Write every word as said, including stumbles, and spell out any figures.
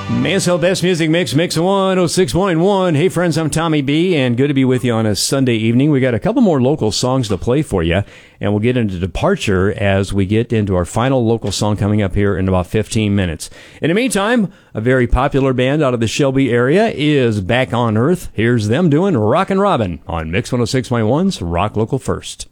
Mansell Best Music Mix, Mix one oh six point one. Hey friends, I'm Tommy B, and good to be with you on a Sunday evening. We got a couple more local songs to play for you, and we'll get into Departure as we get into our final local song coming up here in about fifteen minutes. In the meantime, a very popular band out of the Shelby area is back on Earth. Here's them doing Rockin' Robin on Mix one oh six point one's Rock Local First.